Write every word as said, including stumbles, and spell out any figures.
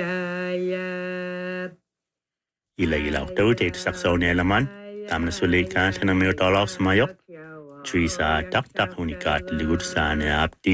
Ila ila to te saxone eleman tamna sulika tena mi tolok samayok Trisa tak tak unikat ligut sana apti